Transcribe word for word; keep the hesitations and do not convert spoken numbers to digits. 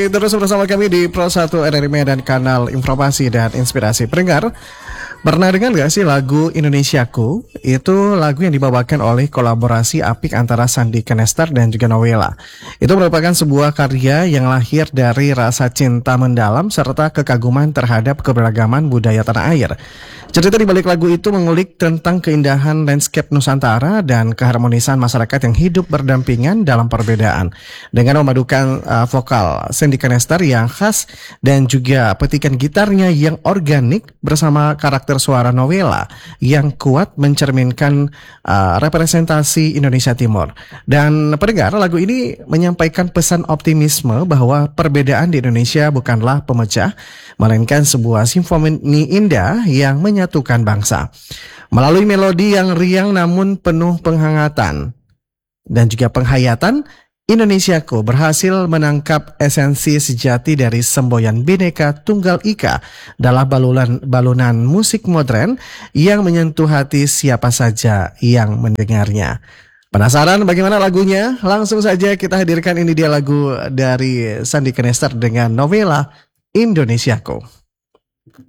Terus bersama kami di Pro satu R R I Medan, kanal informasi dan inspirasi. Pendengar, pernah dengar gak sih lagu Indonesiaku? Itu lagu yang dibawakan oleh kolaborasi apik antara Sandi Kenester dan juga Nowela. Itu merupakan sebuah karya yang lahir dari rasa cinta mendalam serta kekaguman terhadap keberagaman budaya tanah air. Cerita di balik lagu itu mengulik tentang keindahan landscape Nusantara dan keharmonisan masyarakat yang hidup berdampingan dalam perbedaan. Dengan memadukan uh, vokal Sandi Kenester yang khas dan juga petikan gitarnya yang organik bersama karakter suara Nowela yang kuat mencerminkan uh, representasi Indonesia Timur. Dan pendengar, lagu ini menyampaikan pesan optimisme bahwa perbedaan di Indonesia bukanlah pemecah, melainkan sebuah simfoni indah yang menyatukan bangsa. Melalui melodi yang riang namun penuh penghangatan dan juga penghayatan, Indonesiaku berhasil menangkap esensi sejati dari semboyan Bhinneka Tunggal Ika dalam balunan, balunan musik modern yang menyentuh hati siapa saja yang mendengarnya. Penasaran bagaimana lagunya? Langsung saja kita hadirkan, ini dia lagu dari Sandi Kenester dengan Nowela, Indonesiaku.